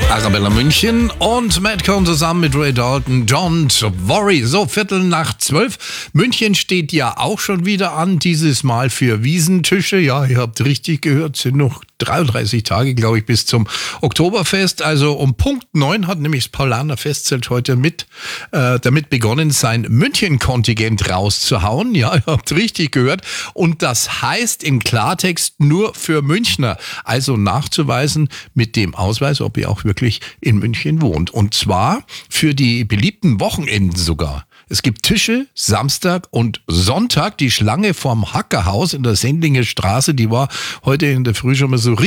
Arabella München und Matt Cohn zusammen mit Ray Dalton, Don't Worry. So, 11:45. München steht ja auch schon wieder an, dieses Mal für Wiesentische. Ja, ihr habt richtig gehört, sind noch 33 Tage, glaube ich, bis zum Oktoberfest. Also um Punkt 9 hat nämlich das Paulaner Festzelt heute damit begonnen, sein München-Kontingent rauszuhauen. Ja, ihr habt richtig gehört. Und das heißt im Klartext nur für Münchner. Also nachzuweisen mit dem Ausweis, ob ihr auch wirklich in München wohnt. Und zwar für die beliebten Wochenenden sogar. Es gibt Tische Samstag und Sonntag. Die Schlange vorm Hackerhaus in der Sendlinger Straße, die war heute in der Früh schon mal so